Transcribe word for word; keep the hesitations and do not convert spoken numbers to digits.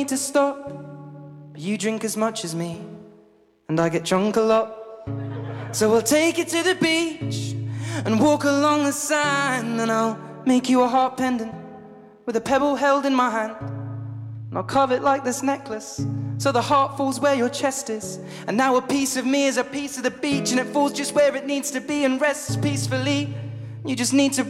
to stop, but you drink as much as me, and I get drunk a lot. So we'll take it to the beach and walk along the sand, and I'll make you a heart pendant with a pebble held in my hand, and I'll carve it like this necklace so the heart falls where your chest is. And now a piece of me is a piece of the beach, and it falls just where it needs to be and rests peacefully. You just need to